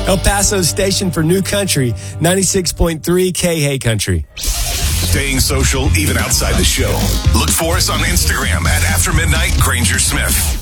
El Paso's station for New Country, 96.3 K-Hay Country. Staying social even outside the show. Look for us on Instagram at After Midnight Granger Smith.